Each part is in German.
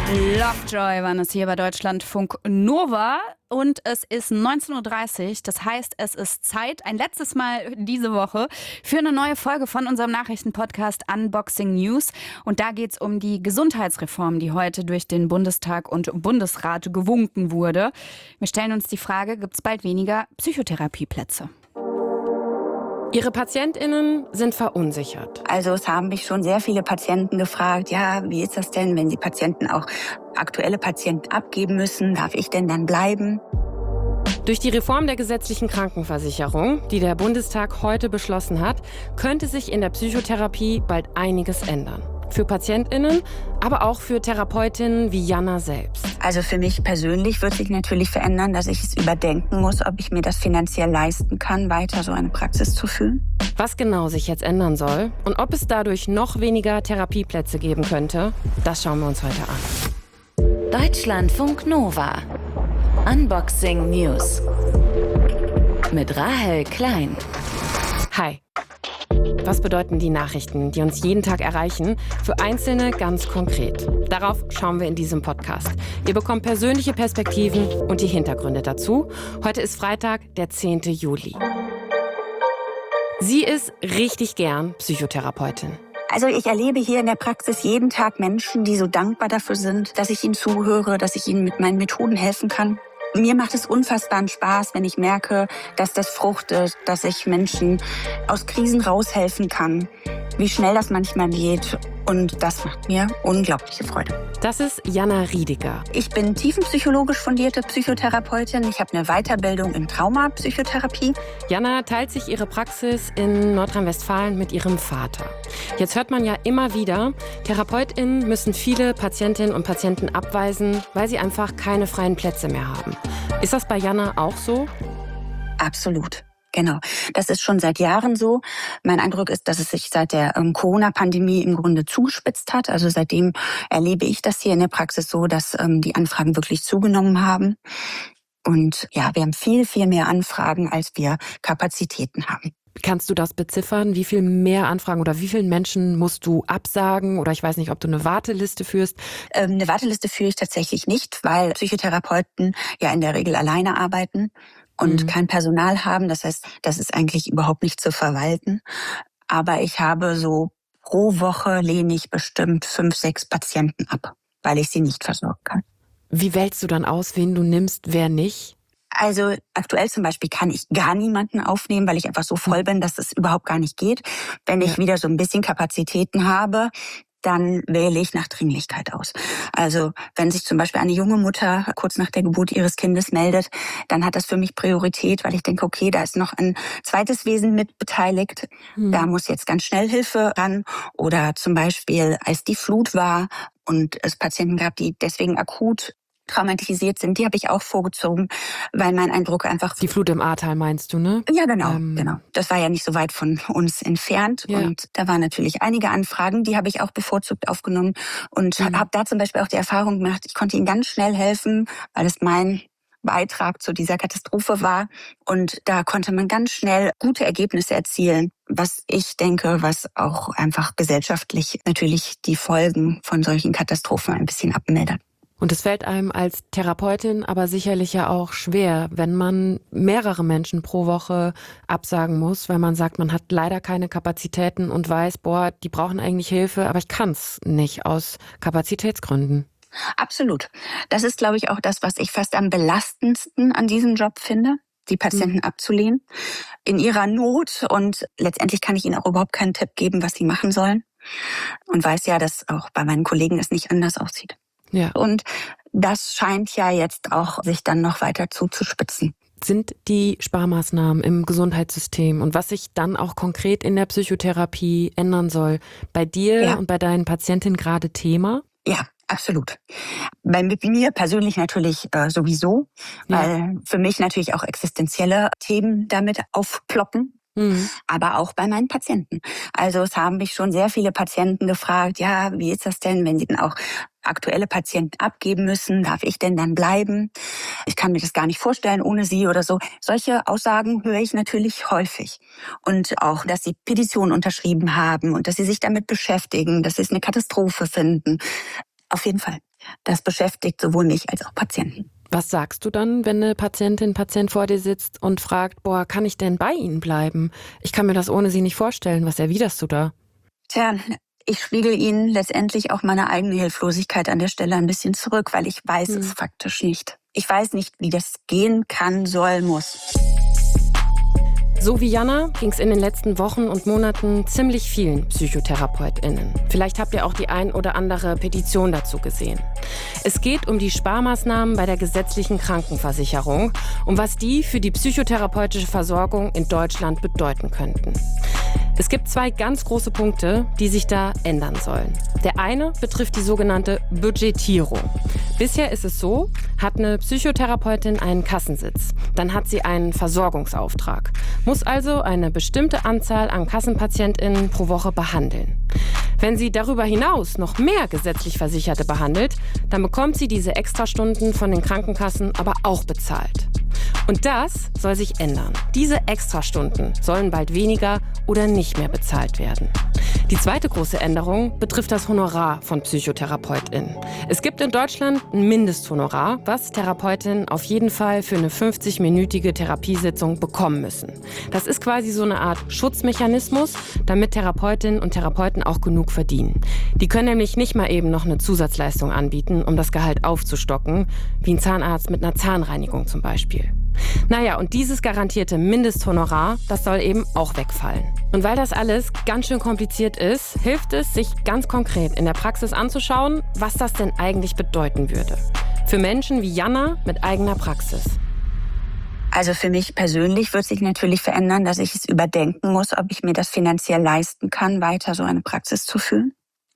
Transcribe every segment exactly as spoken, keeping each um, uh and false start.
Lovejoy waren es hier bei Deutschlandfunk Nova und es ist neunzehn Uhr dreißig. Das heißt, es ist Zeit, ein letztes Mal diese Woche, für eine neue Folge von unserem Nachrichtenpodcast Unboxing News. Und da geht es um die Gesundheitsreform, die heute durch den Bundestag und Bundesrat gewunken wurde. Wir stellen uns die Frage, gibt es bald weniger Psychotherapieplätze? Ihre PatientInnen sind verunsichert. Also es haben mich schon sehr viele Patienten gefragt, ja, wie ist das denn, wenn die Patienten auch aktuelle Patienten abgeben müssen? Darf ich denn dann bleiben? Durch die Reform der gesetzlichen Krankenversicherung, die der Bundestag heute beschlossen hat, könnte sich in der Psychotherapie bald einiges ändern. Für PatientInnen, aber auch für Therapeutinnen wie Jana selbst. Also für mich persönlich wird sich natürlich verändern, dass ich es überdenken muss, ob ich mir das finanziell leisten kann, weiter so eine Praxis zu führen. Was genau sich jetzt ändern soll und ob es dadurch noch weniger Therapieplätze geben könnte, das schauen wir uns heute an. Deutschlandfunk Nova. Unboxing News. Mit Rahel Klein. Hi. Was bedeuten die Nachrichten, die uns jeden Tag erreichen, für Einzelne ganz konkret? Darauf schauen wir in diesem Podcast. Ihr bekommt persönliche Perspektiven und die Hintergründe dazu. Heute ist Freitag, der zehnten Juli. Sie ist richtig gern Psychotherapeutin. Also ich erlebe hier in der Praxis jeden Tag Menschen, die so dankbar dafür sind, dass ich ihnen zuhöre, dass ich ihnen mit meinen Methoden helfen kann. Mir macht es unfassbaren Spaß, wenn ich merke, dass das fruchtet, dass ich Menschen aus Krisen raushelfen kann, wie schnell das manchmal geht. Und das macht mir unglaubliche Freude. Das ist Jana Riediger. Ich bin tiefenpsychologisch fundierte Psychotherapeutin. Ich habe eine Weiterbildung in Traumapsychotherapie. Jana teilt sich ihre Praxis in Nordrhein-Westfalen mit ihrem Vater. Jetzt hört man ja immer wieder, TherapeutInnen müssen viele Patientinnen und Patienten abweisen, weil sie einfach keine freien Plätze mehr haben. Ist das bei Jana auch so? Absolut. Genau, das ist schon seit Jahren so. Mein Eindruck ist, dass es sich seit der ähm, Corona-Pandemie im Grunde zugespitzt hat. Also seitdem erlebe ich das hier in der Praxis so, dass ähm, die Anfragen wirklich zugenommen haben. Und ja, wir haben viel, viel mehr Anfragen, als wir Kapazitäten haben. Kannst du das beziffern? Wie viel mehr Anfragen oder wie vielen Menschen musst du absagen? Oder ich weiß nicht, ob du eine Warteliste führst. Ähm, eine Warteliste führe ich tatsächlich nicht, weil Psychotherapeuten ja in der Regel alleine arbeiten und mhm. kein Personal haben. Das heißt, das ist eigentlich überhaupt nicht zu verwalten. Aber ich habe so pro Woche lehne ich bestimmt fünf, sechs Patienten ab, weil ich sie nicht versorgen kann. Wie wählst du dann aus, wen du nimmst, wer nicht? Also aktuell zum Beispiel kann ich gar niemanden aufnehmen, weil ich einfach so voll bin, dass es überhaupt gar nicht geht. Wenn ich ja. wieder so ein bisschen Kapazitäten habe, dann wähle ich nach Dringlichkeit aus. Also wenn sich zum Beispiel eine junge Mutter kurz nach der Geburt ihres Kindes meldet, dann hat das für mich Priorität, weil ich denke, okay, da ist noch ein zweites Wesen mit beteiligt. Hm. Da muss jetzt ganz schnell Hilfe ran. Oder zum Beispiel, als die Flut war und es Patienten gab, die deswegen akut traumatisiert sind, die habe ich auch vorgezogen, weil mein Eindruck einfach... Die Flut im Ahrtal meinst du, ne? Ja, genau, ähm. genau. Das war ja nicht so weit von uns entfernt Ja. und da waren natürlich einige Anfragen, die habe ich auch bevorzugt aufgenommen und mhm. habe da zum Beispiel auch die Erfahrung gemacht, ich konnte ihnen ganz schnell helfen, weil es mein Beitrag zu dieser Katastrophe war und da konnte man ganz schnell gute Ergebnisse erzielen, was ich denke, was auch einfach gesellschaftlich natürlich die Folgen von solchen Katastrophen ein bisschen abmildert. Und es fällt einem als Therapeutin aber sicherlich ja auch schwer, wenn man mehrere Menschen pro Woche absagen muss, weil man sagt, man hat leider keine Kapazitäten und weiß, boah, die brauchen eigentlich Hilfe, aber ich kann es nicht aus Kapazitätsgründen. Absolut. Das ist, glaube ich, auch das, was ich fast am belastendsten an diesem Job finde, die Patienten mhm. abzulehnen in ihrer Not. Und letztendlich kann ich ihnen auch überhaupt keinen Tipp geben, was sie machen sollen. Und weiß ja, dass auch bei meinen Kollegen es nicht anders aussieht. Ja. Und das scheint ja jetzt auch sich dann noch weiter zuzuspitzen. Sind die Sparmaßnahmen im Gesundheitssystem und was sich dann auch konkret in der Psychotherapie ändern soll, bei dir ja. und bei deinen Patientinnen gerade Thema? Ja, absolut. Bei mir persönlich natürlich äh, sowieso, ja. weil für mich natürlich auch existenzielle Themen damit aufploppen. Mhm. Aber auch bei meinen Patienten. Also es haben mich schon sehr viele Patienten gefragt, ja, wie ist das denn, wenn sie dann auch aktuelle Patienten abgeben müssen? Darf ich denn dann bleiben? Ich kann mir das gar nicht vorstellen ohne sie oder so. Solche Aussagen höre ich natürlich häufig. Und auch, dass sie Petitionen unterschrieben haben und dass sie sich damit beschäftigen, dass sie es eine Katastrophe finden. Auf jeden Fall. Das beschäftigt sowohl mich als auch Patienten. Was sagst du dann, wenn eine Patientin, Patient vor dir sitzt und fragt, boah, kann ich denn bei Ihnen bleiben? Ich kann mir das ohne Sie nicht vorstellen. Was erwiderst du da? Tja, ich spiegel Ihnen letztendlich auch meine eigene Hilflosigkeit an der Stelle ein bisschen zurück, weil ich weiß hm. es faktisch nicht. Ich weiß nicht, wie das gehen kann, soll, muss. So wie Jana ging es in den letzten Wochen und Monaten ziemlich vielen PsychotherapeutInnen. Vielleicht habt ihr auch die ein oder andere Petition dazu gesehen. Es geht um die Sparmaßnahmen bei der gesetzlichen Krankenversicherung und was die für die psychotherapeutische Versorgung in Deutschland bedeuten könnten. Es gibt zwei ganz große Punkte, die sich da ändern sollen. Der eine betrifft die sogenannte Budgetierung. Bisher ist es so, hat eine Psychotherapeutin einen Kassensitz, dann hat sie einen Versorgungsauftrag, muss also eine bestimmte Anzahl an KassenpatientInnen pro Woche behandeln. Wenn sie darüber hinaus noch mehr gesetzlich Versicherte behandelt, dann bekommt sie diese Extrastunden von den Krankenkassen aber auch bezahlt. Und das soll sich ändern. Diese Extrastunden sollen bald weniger oder nicht mehr bezahlt werden. Die zweite große Änderung betrifft das Honorar von PsychotherapeutInnen. Es gibt in Deutschland ein Mindesthonorar, was TherapeutInnen auf jeden Fall für eine fünfzig-minütige Therapiesitzung bekommen müssen. Das ist quasi so eine Art Schutzmechanismus, damit Therapeutinnen und Therapeuten auch genug verdienen. Die können nämlich nicht mal eben noch eine Zusatzleistung anbieten, um das Gehalt aufzustocken, wie ein Zahnarzt mit einer Zahnreinigung zum Beispiel. Naja, und dieses garantierte Mindesthonorar, das soll eben auch wegfallen. Und weil das alles ganz schön kompliziert ist, hilft es, sich ganz konkret in der Praxis anzuschauen, was das denn eigentlich bedeuten würde. Für Menschen wie Jana mit eigener Praxis. Also für mich persönlich wird sich natürlich verändern, dass ich es überdenken muss, ob ich mir das finanziell leisten kann, weiter so eine Praxis zu führen.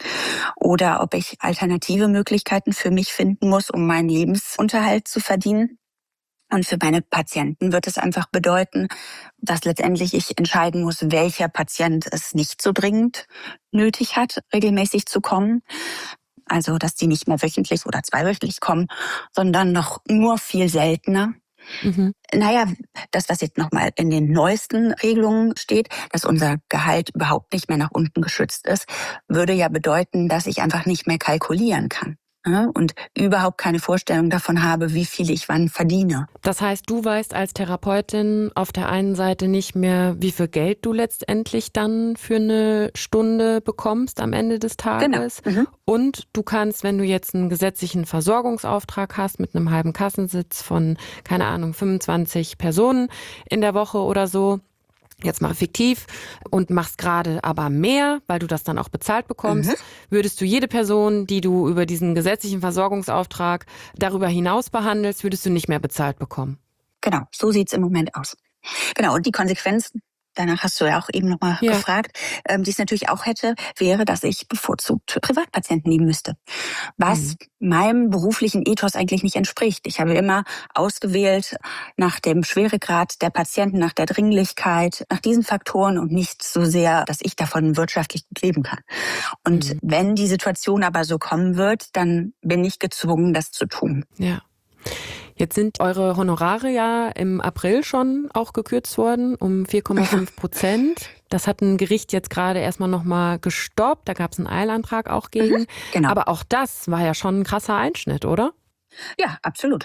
Oder ob ich alternative Möglichkeiten für mich finden muss, um meinen Lebensunterhalt zu verdienen. Und für meine Patienten wird es einfach bedeuten, dass letztendlich ich entscheiden muss, welcher Patient es nicht so dringend nötig hat, regelmäßig zu kommen. Also, dass die nicht mehr wöchentlich oder zweiwöchentlich kommen, sondern noch nur viel seltener. Mhm. Naja, das, was jetzt nochmal in den neuesten Regelungen steht, dass unser Gehalt überhaupt nicht mehr nach unten geschützt ist, würde ja bedeuten, dass ich einfach nicht mehr kalkulieren kann. Und überhaupt keine Vorstellung davon habe, wie viel ich wann verdiene. Das heißt, du weißt als Therapeutin auf der einen Seite nicht mehr, wie viel Geld du letztendlich dann für eine Stunde bekommst am Ende des Tages. Genau. Mhm. Und du kannst, wenn du jetzt einen gesetzlichen Versorgungsauftrag hast mit einem halben Kassensitz von, keine Ahnung, fünfundzwanzig Personen in der Woche oder so, jetzt mal fiktiv, und machst gerade aber mehr, weil du das dann auch bezahlt bekommst, mhm. würdest du jede Person, die du über diesen gesetzlichen Versorgungsauftrag darüber hinaus behandelst, würdest du nicht mehr bezahlt bekommen. Genau, so sieht's im Moment aus. Genau, und die Konsequenzen, danach hast du ja auch eben nochmal ja. gefragt, ähm, die es natürlich auch hätte, wäre, dass ich bevorzugt Privatpatienten nehmen müsste. Was mhm. meinem beruflichen Ethos eigentlich nicht entspricht. Ich habe immer ausgewählt nach dem Schweregrad der Patienten, nach der Dringlichkeit, nach diesen Faktoren und nicht so sehr, dass ich davon wirtschaftlich gut leben kann. Und mhm. wenn die Situation aber so kommen wird, dann bin ich gezwungen, das zu tun. Ja. Jetzt sind eure Honorare ja im April schon auch gekürzt worden um vier Komma fünf Prozent. Das hat ein Gericht jetzt gerade erstmal nochmal gestoppt. Da gab es einen Eilantrag auch gegen. Mhm, genau. Aber auch das war ja schon ein krasser Einschnitt, oder? Ja, absolut.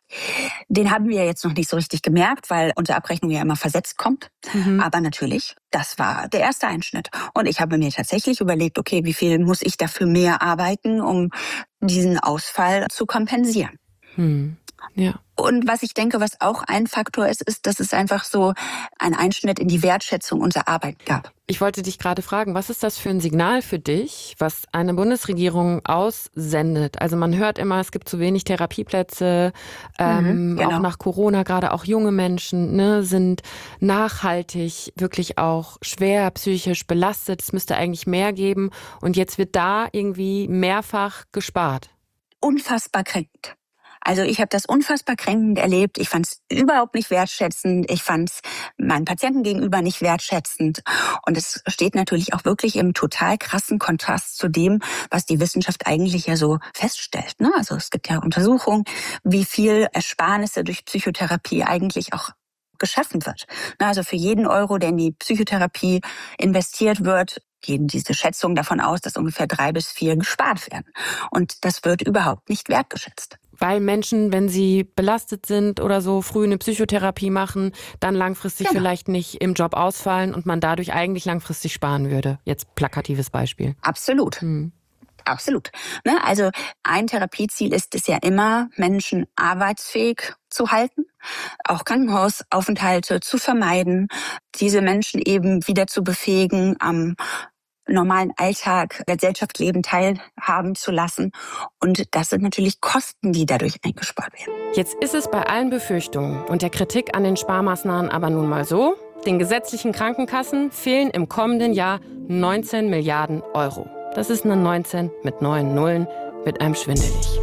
Den haben wir jetzt noch nicht so richtig gemerkt, weil unsere Abrechnung ja immer versetzt kommt. Mhm. Aber natürlich, das war der erste Einschnitt. Und ich habe mir tatsächlich überlegt, okay, wie viel muss ich dafür mehr arbeiten, um diesen Ausfall zu kompensieren. Mhm. Ja. Und was ich denke, was auch ein Faktor ist, ist, dass es einfach so einen Einschnitt in die Wertschätzung unserer Arbeit gab. Ich wollte dich gerade fragen, was ist das für ein Signal für dich, was eine Bundesregierung aussendet? Also man hört immer, es gibt zu wenig Therapieplätze, ähm, mhm, genau. auch nach Corona, gerade auch junge Menschen ne, sind nachhaltig wirklich auch schwer psychisch belastet. Es müsste eigentlich mehr geben und jetzt wird da irgendwie mehrfach gespart. Unfassbar kränkend. Also ich habe das unfassbar kränkend erlebt. Ich fand es überhaupt nicht wertschätzend. Ich fand es meinen Patienten gegenüber nicht wertschätzend. Und es steht natürlich auch wirklich im total krassen Kontrast zu dem, was die Wissenschaft eigentlich ja so feststellt. Ne? Also es gibt ja Untersuchungen, wie viel Ersparnisse durch Psychotherapie eigentlich auch geschaffen wird. Also für jeden Euro, der in die Psychotherapie investiert wird, gehen diese Schätzungen davon aus, dass ungefähr drei bis vier gespart werden. Und das wird überhaupt nicht wertgeschätzt. Weil Menschen, wenn sie belastet sind oder so, früh eine Psychotherapie machen, dann langfristig genau. vielleicht nicht im Job ausfallen und man dadurch eigentlich langfristig sparen würde. Jetzt plakatives Beispiel. Absolut. Hm. Absolut. Ne? Also ein Therapieziel ist es ja immer, Menschen arbeitsfähig zu halten, auch Krankenhausaufenthalte zu vermeiden, diese Menschen eben wieder zu befähigen, am normalen Alltag, Gesellschaftsleben teilhaben zu lassen. Und das sind natürlich Kosten, die dadurch eingespart werden. Jetzt ist es bei allen Befürchtungen und der Kritik an den Sparmaßnahmen aber nun mal so, den gesetzlichen Krankenkassen fehlen im kommenden Jahr neunzehn Milliarden Euro. Das ist eine neunzehn mit neun Nullen, wird einem schwindelig.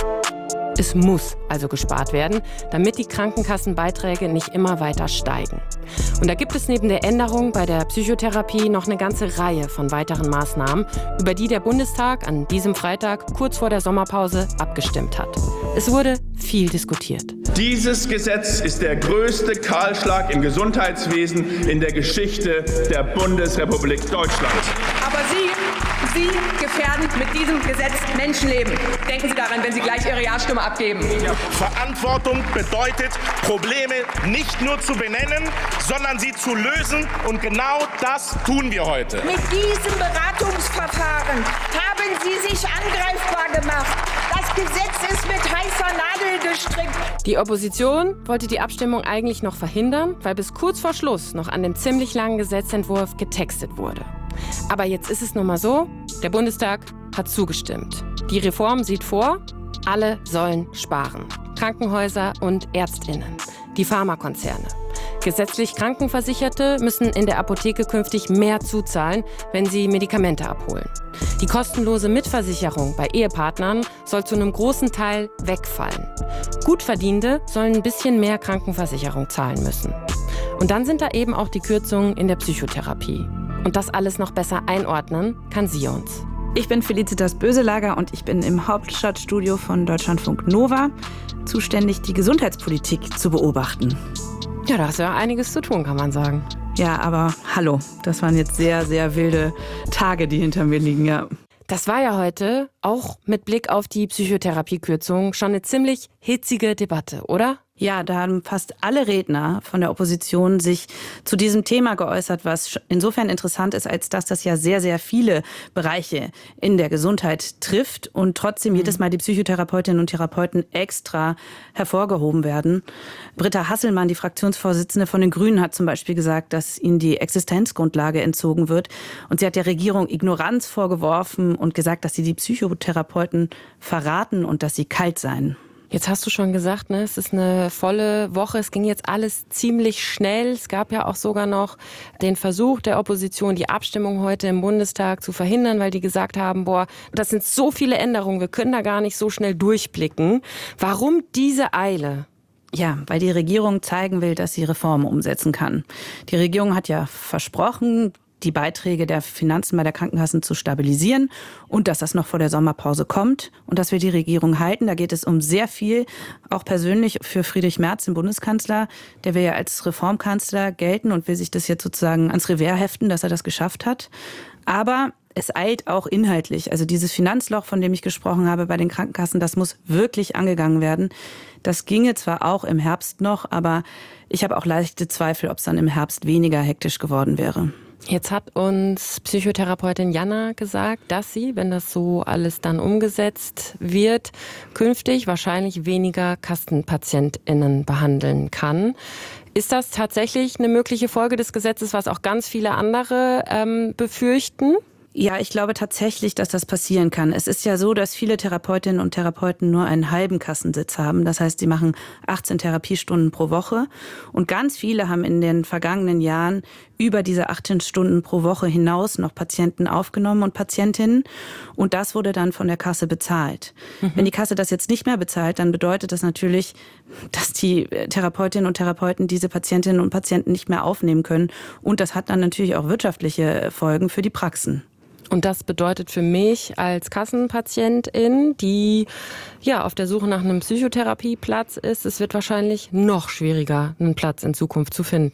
Es muss also gespart werden, damit die Krankenkassenbeiträge nicht immer weiter steigen. Und da gibt es neben der Änderung bei der Psychotherapie noch eine ganze Reihe von weiteren Maßnahmen, über die der Bundestag an diesem Freitag kurz vor der Sommerpause abgestimmt hat. Es wurde viel diskutiert. Dieses Gesetz ist der größte Kahlschlag im Gesundheitswesen in der Geschichte der Bundesrepublik Deutschland. Aber Sie, Sie gefährden mit diesem Gesetz Menschenleben. Denken Sie daran, wenn Sie gleich Ihre Ja-Stimme abgeben. Verantwortung bedeutet, Probleme nicht nur zu benennen, sondern sie zu lösen. Und genau das tun wir heute. Mit diesem Beratungsverfahren haben Sie sich angreifbar gemacht. Das Gesetz ist mit heißer Nadel gestrickt. Die Opposition wollte die Abstimmung eigentlich noch verhindern, weil bis kurz vor Schluss noch an dem ziemlich langen Gesetzentwurf getextet wurde. Aber jetzt ist es nun mal so, der Bundestag hat zugestimmt. Die Reform sieht vor, alle sollen sparen. Krankenhäuser und ÄrztInnen, die Pharmakonzerne. Gesetzlich Krankenversicherte müssen in der Apotheke künftig mehr zuzahlen, wenn sie Medikamente abholen. Die kostenlose Mitversicherung bei Ehepartnern soll zu einem großen Teil wegfallen. Gutverdienende sollen ein bisschen mehr Krankenversicherung zahlen müssen. Und dann sind da eben auch die Kürzungen in der Psychotherapie. Und das alles noch besser einordnen kann sie uns. Ich bin Felicitas Böselager und ich bin im Hauptstadtstudio von Deutschlandfunk Nova zuständig, die Gesundheitspolitik zu beobachten. Ja, da hast du ja einiges zu tun, kann man sagen. Ja, aber hallo, das waren jetzt sehr, sehr wilde Tage, die hinter mir liegen, ja. Das war ja heute, auch mit Blick auf die Psychotherapiekürzung, schon eine ziemlich hitzige Debatte, oder? Ja, da haben fast alle Redner von der Opposition sich zu diesem Thema geäußert, was insofern interessant ist, als dass das ja sehr, sehr viele Bereiche in der Gesundheit trifft und trotzdem mhm. jedes Mal die Psychotherapeutinnen und Therapeuten extra hervorgehoben werden. Britta Hasselmann, die Fraktionsvorsitzende von den Grünen, hat zum Beispiel gesagt, dass ihnen die Existenzgrundlage entzogen wird. Und sie hat der Regierung Ignoranz vorgeworfen und gesagt, dass sie die Psychotherapeuten verraten und dass sie kalt seien. Jetzt hast du schon gesagt, ne, es ist eine volle Woche. Es ging jetzt alles ziemlich schnell. Es gab ja auch sogar noch den Versuch der Opposition, die Abstimmung heute im Bundestag zu verhindern, weil die gesagt haben, boah, das sind so viele Änderungen, wir können da gar nicht so schnell durchblicken. Warum diese Eile? Ja, weil die Regierung zeigen will, dass sie Reformen umsetzen kann. Die Regierung hat ja versprochen, die Beiträge der Finanzen bei der Krankenkassen zu stabilisieren und dass das noch vor der Sommerpause kommt und dass wir die Regierung halten. Da geht es um sehr viel, auch persönlich für Friedrich Merz, den Bundeskanzler. Der will ja als Reformkanzler gelten und will sich das jetzt sozusagen ans Revers heften, dass er das geschafft hat. Aber es eilt auch inhaltlich. Also dieses Finanzloch, von dem ich gesprochen habe bei den Krankenkassen, das muss wirklich angegangen werden. Das ginge zwar auch im Herbst noch, aber ich habe auch leichte Zweifel, ob es dann im Herbst weniger hektisch geworden wäre. Jetzt hat uns Psychotherapeutin Jana gesagt, dass sie, wenn das so alles dann umgesetzt wird, künftig wahrscheinlich weniger KassenpatientInnen behandeln kann. Ist das tatsächlich eine mögliche Folge des Gesetzes, was auch ganz viele andere ähm, befürchten? Ja, ich glaube tatsächlich, dass das passieren kann. Es ist ja so, dass viele Therapeutinnen und Therapeuten nur einen halben Kassensitz haben. Das heißt, sie machen achtzehn Therapiestunden pro Woche. Und ganz viele haben in den vergangenen Jahren über diese achtzehn Stunden pro Woche hinaus noch Patienten aufgenommen und Patientinnen. Und das wurde dann von der Kasse bezahlt. Mhm. Wenn die Kasse das jetzt nicht mehr bezahlt, dann bedeutet das natürlich, dass die Therapeutinnen und Therapeuten diese Patientinnen und Patienten nicht mehr aufnehmen können. Und das hat dann natürlich auch wirtschaftliche Folgen für die Praxen. Und das bedeutet für mich als Kassenpatientin, die ja auf der Suche nach einem Psychotherapieplatz ist, es wird wahrscheinlich noch schwieriger, einen Platz in Zukunft zu finden.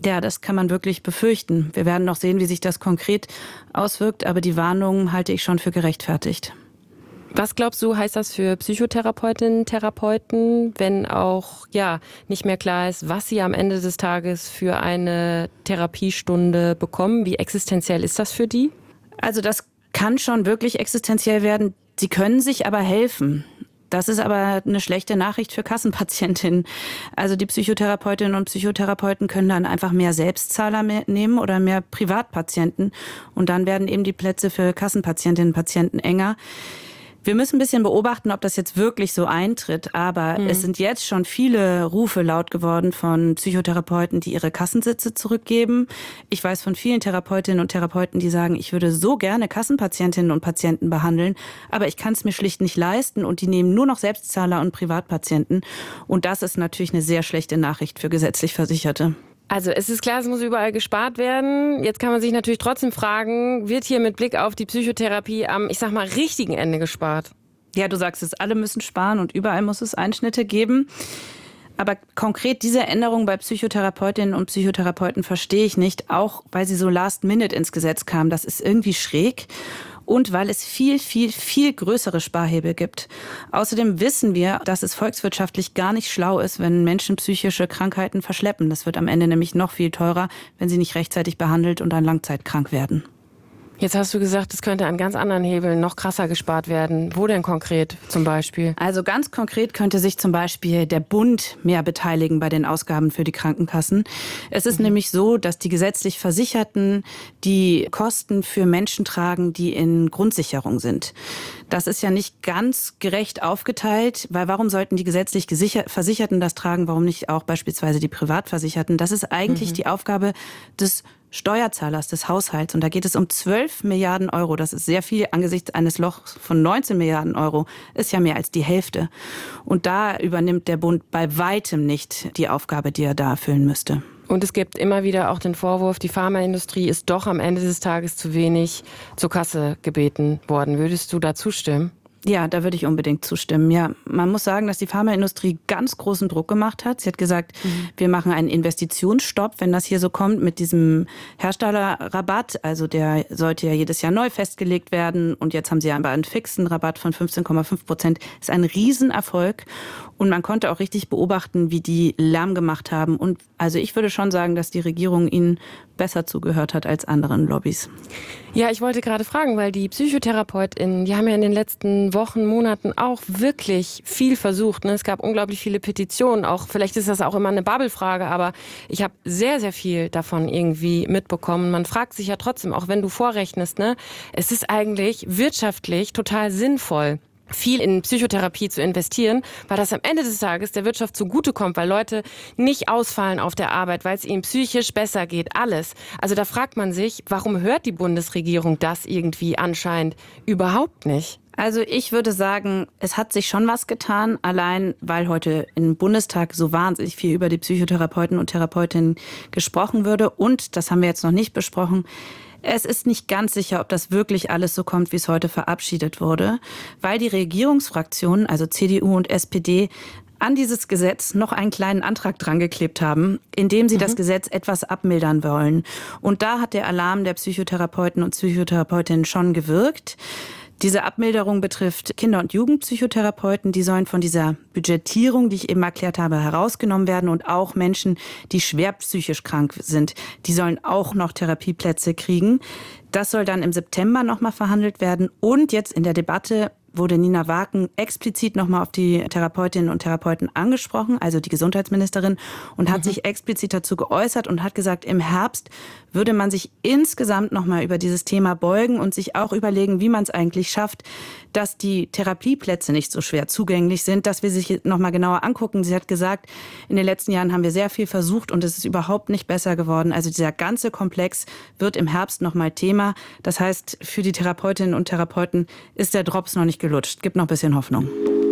Ja, das kann man wirklich befürchten. Wir werden noch sehen, wie sich das konkret auswirkt, aber die Warnungen halte ich schon für gerechtfertigt. Was glaubst du, heißt das für Psychotherapeutinnen, Therapeuten, wenn auch ja nicht mehr klar ist, was sie am Ende des Tages für eine Therapiestunde bekommen? Wie existenziell ist das für die? Also das kann schon wirklich existenziell werden. Sie können sich aber helfen. Das ist aber eine schlechte Nachricht für Kassenpatientinnen. Also die Psychotherapeutinnen und Psychotherapeuten können dann einfach mehr Selbstzahler mehr nehmen oder mehr Privatpatienten. Und dann werden eben die Plätze für Kassenpatientinnen und Patienten enger. Wir müssen ein bisschen beobachten, ob das jetzt wirklich so eintritt. Aber mhm. es sind jetzt schon viele Rufe laut geworden von Psychotherapeuten, die ihre Kassensitze zurückgeben. Ich weiß von vielen Therapeutinnen und Therapeuten, die sagen, ich würde so gerne Kassenpatientinnen und Patienten behandeln, aber ich kann es mir schlicht nicht leisten. Und die nehmen nur noch Selbstzahler und Privatpatienten. Und das ist natürlich eine sehr schlechte Nachricht für gesetzlich Versicherte. Also es ist klar, es muss überall gespart werden. Jetzt kann man sich natürlich trotzdem fragen, wird hier mit Blick auf die Psychotherapie am, ich sag mal, richtigen Ende gespart? Ja, du sagst es, alle müssen sparen und überall muss es Einschnitte geben. Aber konkret diese Änderung bei Psychotherapeutinnen und Psychotherapeuten verstehe ich nicht, auch weil sie so last minute ins Gesetz kam. Das ist irgendwie schräg. Und weil es viel, viel, viel größere Sparhebel gibt. Außerdem wissen wir, dass es volkswirtschaftlich gar nicht schlau ist, wenn Menschen psychische Krankheiten verschleppen. Das wird am Ende nämlich noch viel teurer, wenn sie nicht rechtzeitig behandelt und dann langzeitkrank werden. Jetzt hast du gesagt, es könnte an ganz anderen Hebeln noch krasser gespart werden. Wo denn konkret zum Beispiel? Also ganz konkret könnte sich zum Beispiel der Bund mehr beteiligen bei den Ausgaben für die Krankenkassen. Es ist mhm. nämlich so, dass die gesetzlich Versicherten die Kosten für Menschen tragen, die in Grundsicherung sind. Das ist ja nicht ganz gerecht aufgeteilt, weil warum sollten die gesetzlich Versicherten das tragen, warum nicht auch beispielsweise die Privatversicherten? Das ist eigentlich mhm. die Aufgabe des Steuerzahlers, des Haushalts. Und da geht es um zwölf Milliarden Euro. Das ist sehr viel angesichts eines Lochs von neunzehn Milliarden Euro. Ist ja mehr als die Hälfte. Und da übernimmt der Bund bei weitem nicht die Aufgabe, die er da erfüllen müsste. Und es gibt immer wieder auch den Vorwurf, die Pharmaindustrie ist doch am Ende des Tages zu wenig zur Kasse gebeten worden. Würdest du da zustimmen? Ja, da würde ich unbedingt zustimmen. Ja, man muss sagen, dass die Pharmaindustrie ganz großen Druck gemacht hat. Sie hat gesagt, mhm. wir machen einen Investitionsstopp, wenn das hier so kommt mit diesem Herstellerrabatt. Also der sollte ja jedes Jahr neu festgelegt werden. Und jetzt haben sie aber einen fixen Rabatt von fünfzehn Komma fünf Prozent. Das ist ein Riesenerfolg. Und man konnte auch richtig beobachten, wie die Lärm gemacht haben. Und also ich würde schon sagen, dass die Regierung ihnen besser zugehört hat als anderen Lobbys. Ja, ich wollte gerade fragen, weil die PsychotherapeutInnen, die haben ja in den letzten Wochen, Monaten auch wirklich viel versucht. Ne? Es gab unglaublich viele Petitionen. Auch vielleicht ist das auch immer eine Bubble-Frage, aber ich habe sehr, sehr viel davon irgendwie mitbekommen. Man fragt sich ja trotzdem, auch wenn du vorrechnest, ne, es ist eigentlich wirtschaftlich total sinnvoll, viel in Psychotherapie zu investieren, weil das am Ende des Tages der Wirtschaft zugutekommt, weil Leute nicht ausfallen auf der Arbeit, weil es ihnen psychisch besser geht, alles. Also da fragt man sich, warum hört die Bundesregierung das irgendwie anscheinend überhaupt nicht? Also ich würde sagen, es hat sich schon was getan, allein weil heute im Bundestag so wahnsinnig viel über die Psychotherapeuten und Therapeutinnen gesprochen würde. Und, das haben wir jetzt noch nicht besprochen, es ist nicht ganz sicher, ob das wirklich alles so kommt, wie es heute verabschiedet wurde, weil die Regierungsfraktionen, also C D U und S P D, an dieses Gesetz noch einen kleinen Antrag dran geklebt haben, in dem sie mhm. das Gesetz etwas abmildern wollen. Und da hat der Alarm der Psychotherapeuten und Psychotherapeutinnen schon gewirkt. Diese Abmilderung betrifft Kinder- und Jugendpsychotherapeuten. Die sollen von dieser Budgetierung, die ich eben erklärt habe, herausgenommen werden. Und auch Menschen, die schwer psychisch krank sind, die sollen auch noch Therapieplätze kriegen. Das soll dann im September nochmal verhandelt werden. Und jetzt in der Debatte wurde Nina Waken explizit nochmal auf die Therapeutinnen und Therapeuten angesprochen, also die Gesundheitsministerin, und hat mhm. sich explizit dazu geäußert und hat gesagt, im Herbst würde man sich insgesamt nochmal über dieses Thema beugen und sich auch überlegen, wie man es eigentlich schafft, dass die Therapieplätze nicht so schwer zugänglich sind, dass wir sich nochmal genauer angucken. Sie hat gesagt, in den letzten Jahren haben wir sehr viel versucht und es ist überhaupt nicht besser geworden. Also dieser ganze Komplex wird im Herbst nochmal Thema. Das heißt, für die Therapeutinnen und Therapeuten ist der Drops noch nicht gelutscht. Gibt noch ein bisschen Hoffnung.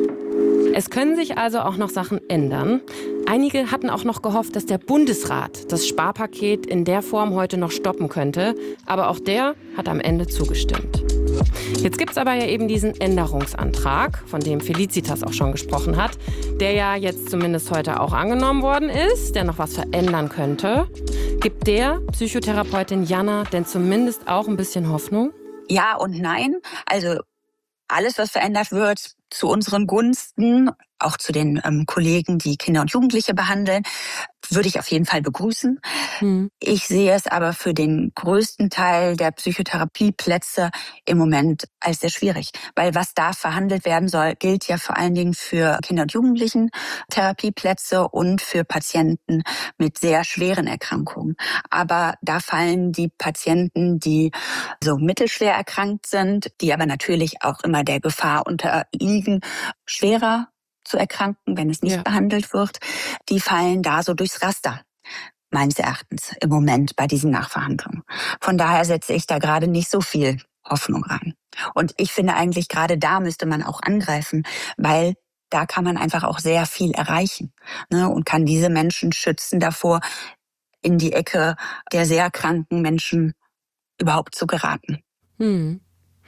Es können sich also auch noch Sachen ändern. Einige hatten auch noch gehofft, dass der Bundesrat das Sparpaket in der Form heute noch stoppen könnte. Aber auch der hat am Ende zugestimmt. Jetzt gibt es aber ja eben diesen Änderungsantrag, von dem Felicitas auch schon gesprochen hat, der ja jetzt zumindest heute auch angenommen worden ist, der noch was verändern könnte. Gibt der Psychotherapeutin Jana denn zumindest auch ein bisschen Hoffnung? Ja und nein. Also alles, was verändert wird, zu unseren Gunsten, auch zu den ähm, Kollegen, die Kinder und Jugendliche behandeln, würde ich auf jeden Fall begrüßen. Hm. Ich sehe es aber für den größten Teil der Psychotherapieplätze im Moment als sehr schwierig. Weil was da verhandelt werden soll, gilt ja vor allen Dingen für Kinder- und Jugendlichen Therapieplätze und für Patienten mit sehr schweren Erkrankungen. Aber da fallen die Patienten, die so mittelschwer erkrankt sind, die aber natürlich auch immer der Gefahr unterliegen, schwerer zu erkranken, wenn es nicht ja. behandelt wird, die fallen da so durchs Raster, meines Erachtens, im Moment bei diesen Nachverhandlungen. Von daher setze ich da gerade nicht so viel Hoffnung rein. Und ich finde eigentlich, gerade da müsste man auch angreifen, weil da kann man einfach auch sehr viel erreichen, ne, und kann diese Menschen schützen davor, in die Ecke der sehr kranken Menschen überhaupt zu geraten. Hm.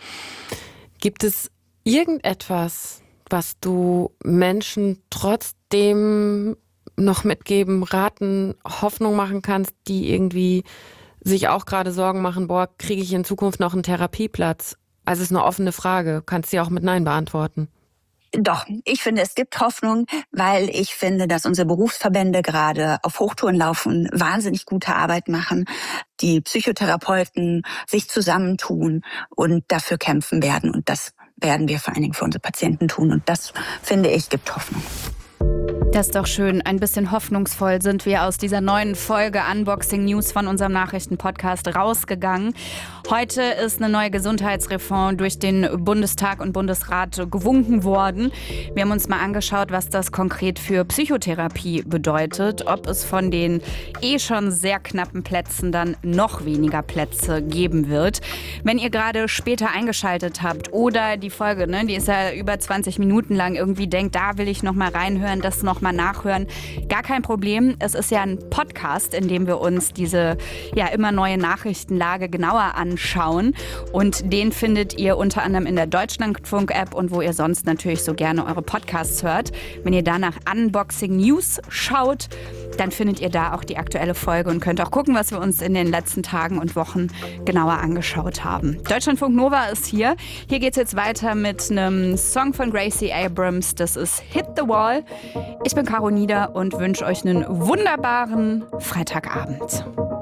Gibt es irgendetwas, was du Menschen trotzdem noch mitgeben, raten, Hoffnung machen kannst, die irgendwie sich auch gerade Sorgen machen, boah, kriege ich in Zukunft noch einen Therapieplatz? Also es ist eine offene Frage, kannst du auch mit Nein beantworten. Doch, ich finde, es gibt Hoffnung, weil ich finde, dass unsere Berufsverbände gerade auf Hochtouren laufen, wahnsinnig gute Arbeit machen, die Psychotherapeuten sich zusammentun und dafür kämpfen werden. Und das werden wir vor allen Dingen für unsere Patienten tun. Und das, finde ich, gibt Hoffnung. Das ist doch schön. Ein bisschen hoffnungsvoll sind wir aus dieser neuen Folge Unboxing News von unserem Nachrichtenpodcast rausgegangen. Heute ist eine neue Gesundheitsreform durch den Bundestag und Bundesrat gewunken worden. Wir haben uns mal angeschaut, was das konkret für Psychotherapie bedeutet. Ob es von den eh schon sehr knappen Plätzen dann noch weniger Plätze geben wird. Wenn ihr gerade später eingeschaltet habt oder die Folge, ne, die ist ja über zwanzig Minuten lang, irgendwie denkt, da will ich noch mal reinhören, das noch mal nachhören. Gar kein Problem. Es ist ja ein Podcast, in dem wir uns diese ja immer neue Nachrichtenlage genauer anschauen. Und den findet ihr unter anderem in der Deutschlandfunk-App und wo ihr sonst natürlich so gerne eure Podcasts hört. Wenn ihr da nach Unboxing News schaut, dann findet ihr da auch die aktuelle Folge und könnt auch gucken, was wir uns in den letzten Tagen und Wochen genauer angeschaut haben. Deutschlandfunk Nova ist hier. Hier geht es jetzt weiter mit einem Song von Gracie Abrams. Das ist Hit the Wall. Ich bin Caro Nieder und wünsche euch einen wunderbaren Freitagabend.